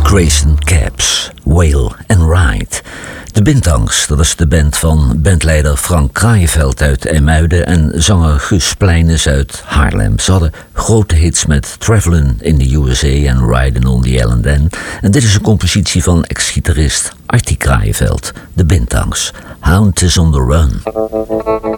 Grayson Cabs, Wail and Ride. De Bintangs, dat is de band van bandleider Frank Kraaienveld uit IJmuiden en zanger Guus Pleines uit Haarlem. Ze hadden grote hits met Travelin' in the USA en Riding on the L&N. En dit is een compositie van ex-gitarist Artie Kraaienveld, de Bintangs. Hound is on the Run.